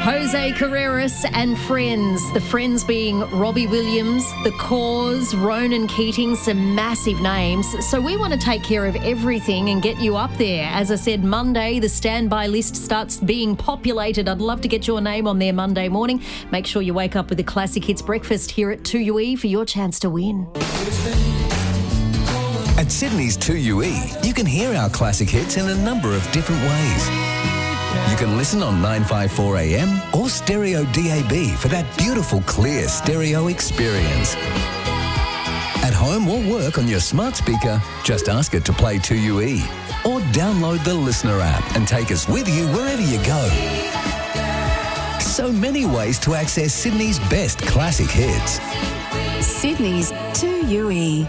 Jose Carreras and Friends. The Friends being Robbie Williams, The Cause, Ronan Keating, some massive names. So we want to take care of everything and get you up there. As I said, Monday, the standby list starts being populated. I'd love to get your name on there Monday morning. Make sure you wake up with the Classic Hits breakfast here at 2UE for your chance to win. At Sydney's 2UE, you can hear our classic hits in a number of different ways. You can listen on 954 AM or stereo DAB for that beautiful, clear stereo experience. At home or work on your smart speaker, just ask it to play 2UE. Or download the Listener app and take us with you wherever you go. So many ways to access Sydney's best classic hits. Sydney's 2UE.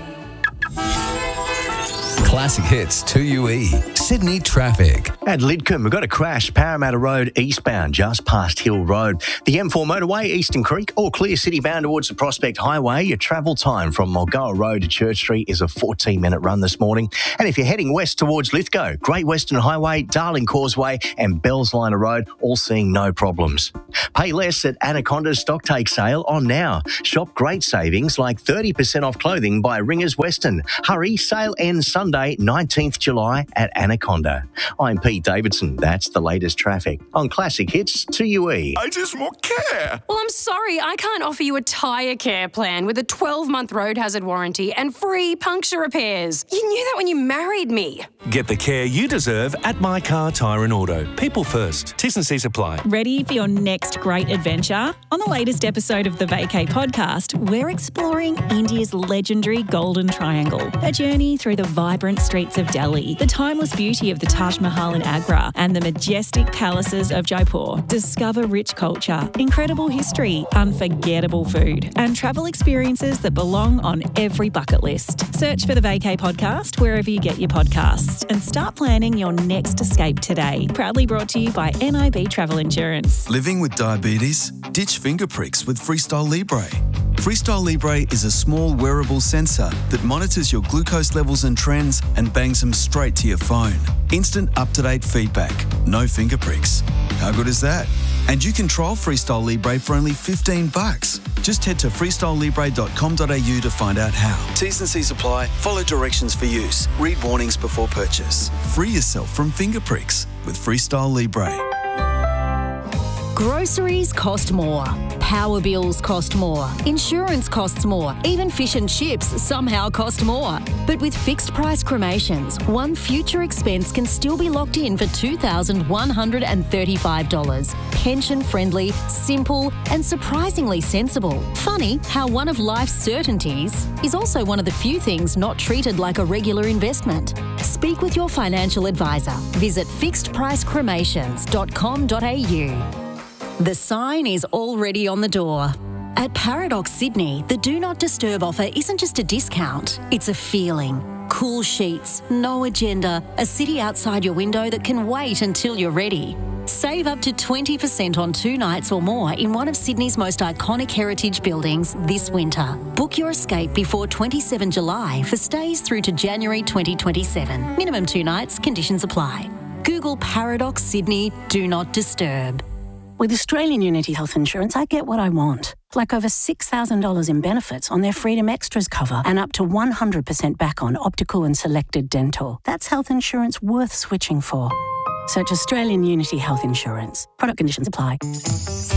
Classic Hits 2UE. Sydney traffic. At Lidcombe, we've got a crash, Parramatta Road eastbound, just past Hill Road. The M4 motorway, Eastern Creek, or Clear City bound towards the Prospect Highway. Your travel time from Mulgoa Road to Church Street is a 14-minute run this morning. And if you're heading west towards Lithgow, Great Western Highway, Darling Causeway and Bells Liner Road, all seeing no problems. Pay less at Anaconda's Stocktake sale on now. Shop great savings like 30% off clothing by Ringers Western. Hurry, sale ends Sunday, 19th July at Anaconda. I'm Pete Davidson. That's the latest traffic on Classic Hits 2UE. I just want care. Well, I'm sorry, I can't offer you a tyre care plan with a 12-month road hazard warranty and free puncture repairs. You knew that when you married me. Get the care you deserve at My Car Tyre and Auto. People first. T's and C's apply. Ready for your next great adventure? On the latest episode of the Vacay podcast, we're exploring India's legendary Golden Triangle, a journey through the vibrant streets of Delhi, the timeless beauty of the Taj Mahal in Agra, and the majestic palaces of Jaipur. Discover rich culture, incredible history, unforgettable food, and travel experiences that belong on every bucket list. Search for the Vacay podcast wherever you get your podcasts and start planning your next escape today. Proudly brought to you by NIB Travel Insurance. Living with diabetes? Ditch finger pricks with Freestyle Libre. Freestyle Libre is a small wearable sensor that monitors your glucose levels and trends and bangs them straight to your phone. Instant up-to-date feedback. No finger pricks. How good is that? And you can trial Freestyle Libre for only $15. Just head to freestylelibre.com.au to find out how. T's and C's apply. Follow directions for use. Read warnings before purchase. Free yourself from finger pricks with Freestyle Libre. Groceries cost more. Power bills cost more. Insurance costs more. Even fish and chips somehow cost more. But with fixed price cremations, one future expense can still be locked in for $2,135. Pension friendly, simple, and surprisingly sensible. Funny how one of life's certainties is also one of the few things not treated like a regular investment. Speak with your financial advisor. Visit fixedpricecremations.com.au. The sign is already on the door. At Paradox Sydney, the Do Not Disturb offer isn't just a discount, it's a feeling. Cool sheets, no agenda, a city outside your window that can wait until you're ready. Save up to 20% on 2 nights or more in one of Sydney's most iconic heritage buildings this winter. Book your escape before 27 July for stays through to January 2027. Minimum 2 nights, conditions apply. Google Paradox Sydney Do Not Disturb. With Australian Unity Health Insurance, I get what I want. Like over $6,000 in benefits on their Freedom Extras cover and up to 100% back on optical and selected dental. That's health insurance worth switching for. Search Australian Unity Health Insurance. Product conditions apply.